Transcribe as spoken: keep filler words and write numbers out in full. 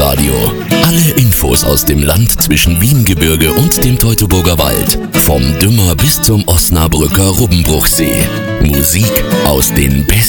Lokalradio. Alle Infos aus dem Land zwischen Wiehengebirge und dem Teutoburger Wald. Vom Dümmer bis zum Osnabrücker Rubbenbruchsee. Musik aus den besten